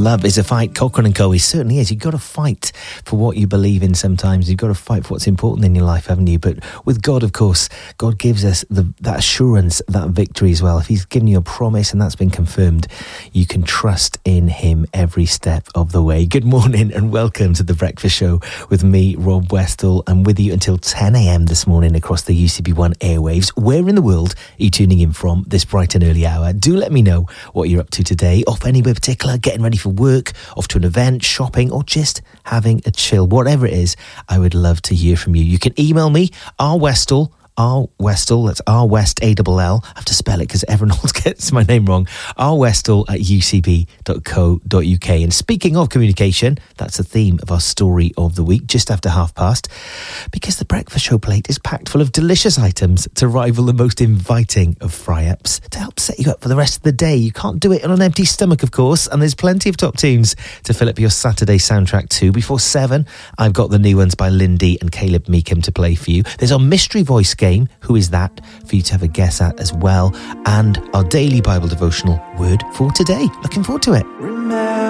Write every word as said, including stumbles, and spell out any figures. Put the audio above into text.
Love is a fight. Cochrane and Co. He certainly is. You've got to fight for what you believe in sometimes. You've got to fight for what's important in your life, haven't you? But with God, of course, God gives us the, that assurance, that victory as well. If he's given you a promise and that's been confirmed, you can trust in him every step of the way. Good morning and welcome to The Breakfast Show with me, Rob Westall. I'm with you until ten a.m. this morning across the U C B one airwaves. Where in the world are you tuning in from this bright and early hour? Do let me know what you're up to today. Off anywhere particular, getting ready for work, off to an event, shopping, or just having a chill. Whatever it is, I would love to hear from you. You can email me, rwestall, R Westall, that's R West A L L. I have to spell it because everyone else gets my name wrong. rwestall at u c b dot co dot u k. And speaking of communication, that's the theme of our story of the week, just after half past, because the breakfast show plate is packed full of delicious items to rival the most inviting of fry-ups to help set you up for the rest of the day. You can't do it on an empty stomach, of course, and there's plenty of top tunes to fill up your Saturday soundtrack too. Before seven, I've got the new ones by Lindy and Caleb Meekham to play for you. There's our mystery voice game, Who Is That?, for you to have a guess at as well, and our daily Bible devotional word for today. Looking forward to it.